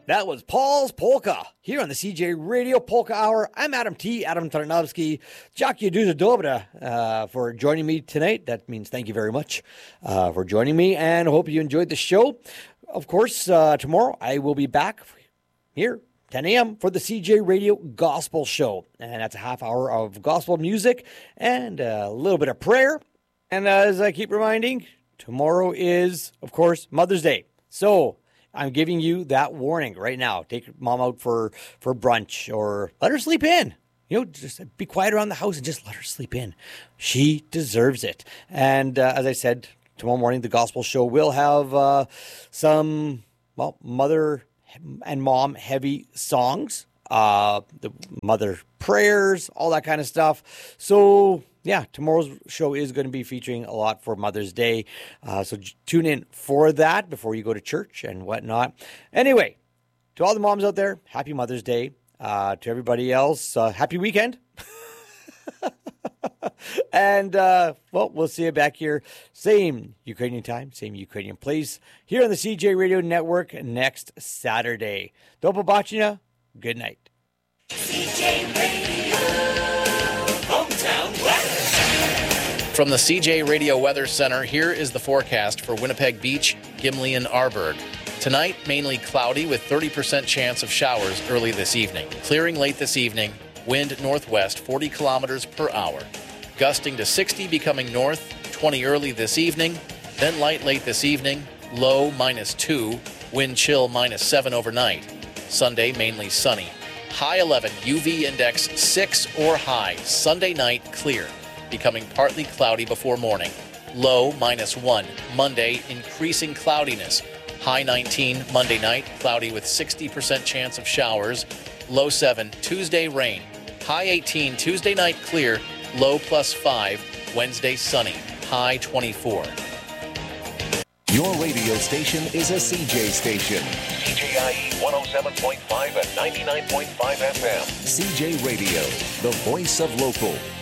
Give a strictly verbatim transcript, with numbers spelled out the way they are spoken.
That was Paul's Polka here on the C J Radio Polka Hour. I'm Adam T. Adam Tarnowski. Dziękuję дуже dobra uh, for joining me tonight. That means thank you very much uh, for joining me, and hope you enjoyed the show. Of course, uh, tomorrow I will be back here, ten a.m. for the C J Radio Gospel Show. And that's a half hour of gospel music and a little bit of prayer. And as I keep reminding, tomorrow is, of course, Mother's Day. So I'm giving you that warning right now. Take mom out for, for brunch or let her sleep in. You know, just be quiet around the house and just let her sleep in. She deserves it. And uh, as I said, tomorrow morning, the gospel show will have uh, some, well, mother and mom heavy songs, uh, the mother prayers, all that kind of stuff. So yeah, tomorrow's show is going to be featuring a lot for Mother's Day. Uh, so j- tune in for that before you go to church and whatnot. Anyway, to all the moms out there, happy Mother's Day. Uh, to everybody else, uh, happy weekend. And, uh, well, we'll see you back here. Same Ukrainian time, same Ukrainian place here on the C J Radio Network next Saturday. Do побачення. Good night. C J Radio, hometown weather. From the C J Radio Weather Center, here is the forecast for Winnipeg Beach, Gimli, and Arborg. Tonight, mainly cloudy with thirty percent chance of showers early this evening. Clearing late this evening, wind northwest forty kilometers per hour. Gusting to sixty, becoming north, twenty early this evening, then light late this evening, low minus two, wind chill minus seven overnight. Sunday, mainly sunny. High eleven, U V index six or high. Sunday night, clear, becoming partly cloudy before morning. Low minus one. Monday, increasing cloudiness. High nineteen, Monday night, cloudy with sixty percent chance of showers. Low seven, Tuesday, rain. High eighteen, Tuesday night, clear. Low plus five, Wednesday sunny, high twenty-four. Your radio station is a C J station. C J I E one oh seven point five and ninety-nine point five F M. C J Radio, the voice of local.